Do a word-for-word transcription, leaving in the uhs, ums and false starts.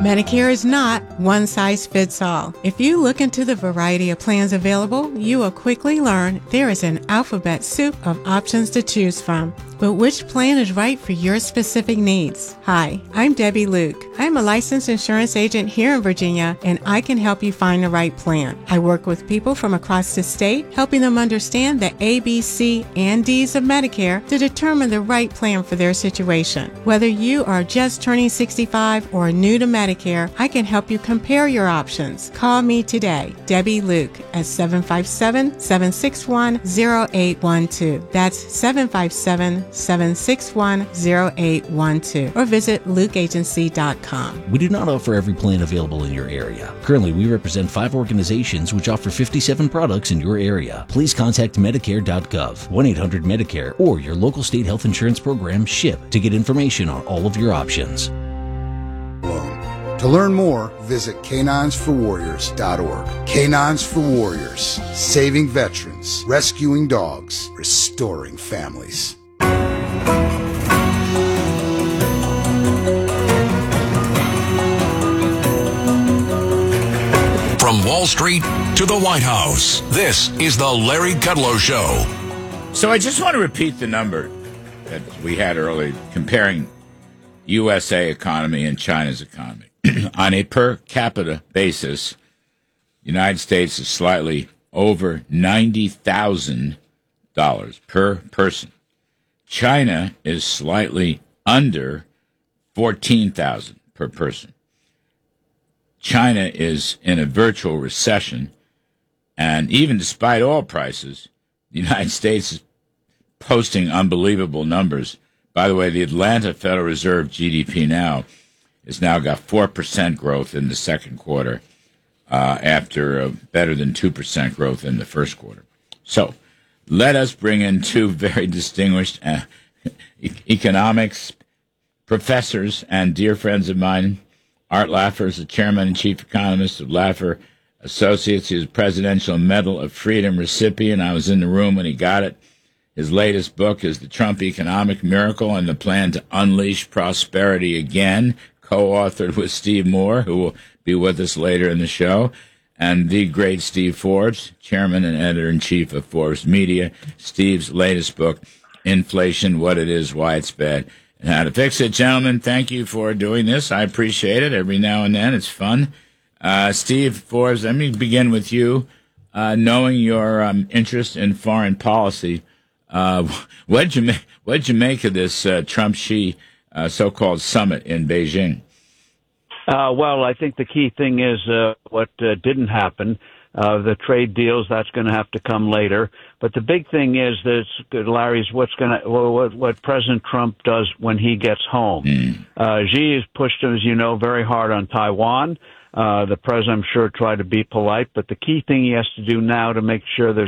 Medicare is not one size fits all. If you look into the variety of plans available, you will quickly learn there is an alphabet soup of options to choose from. But which plan is right for your specific needs? Hi, I'm Debbie Luke. I'm a licensed insurance agent here in Virginia, and I can help you find the right plan. I work with people from across the state, helping them understand the A, B, C, and D's of Medicare to determine the right plan for their situation. Whether you are just turning sixty-five or new to Medicare, I can help you compare your options. Call me today, Debbie Luke, at seven five seven, seven six one, zero eight one two. That's seven five seven, seven six one, zero eight one two, or visit luke agency dot com. We do not offer every plan available in your area. Currently, we represent five organizations which offer fifty-seven products in your area. Please contact medicare dot gov, one eight hundred Medicare, or your local state health insurance program, SHIP, to get information on all of your options. To learn more, visit canines for warriors dot org. Canines for Warriors, saving veterans, rescuing dogs, restoring families. From Wall Street to the White House, this is the Larry Kudlow Show. So I just want to repeat the number that we had earlier, comparing U S A economy and China's economy. On a per capita basis, the United States is slightly over ninety thousand dollars per person. China is slightly under fourteen thousand dollars per person. China is in a virtual recession, and even despite oil prices, the United States is posting unbelievable numbers. By the way, the Atlanta Federal Reserve G D P now has now got four percent growth in the second quarter uh, after uh, better than two percent growth in the first quarter. So let us bring in two very distinguished uh, e- economics professors and dear friends of mine. Art Laffer is the chairman and chief economist of Laffer Associates. He was a Presidential Medal of Freedom recipient. I was in the room when he got it. His latest book is The Trump Economic Miracle and the Plan to Unleash Prosperity Again, co-authored with Steve Moore, who will be with us later in the show, and the great Steve Forbes, chairman and editor-in-chief of Forbes Media. Steve's latest book, Inflation, What It Is, Why It's Bad, and How to Fix It. Gentlemen, thank you for doing this. I appreciate it. Every now and then, it's fun. Uh, Steve Forbes, let me begin with you. Uh, knowing your um, interest in foreign policy, uh, what did you make, what did you make of this uh, Trump-Xi Uh, so-called summit in Beijing? Uh, well, I think the key thing is uh, what uh, didn't happen. Uh, the trade deals, that's going to have to come later. But the big thing is that, Larry's what's going to what, what President Trump does when he gets home. Mm. Uh, Xi has pushed him, as you know, very hard on Taiwan. Uh, the president, I'm sure, tried to be polite, but the key thing he has to do now to make sure there's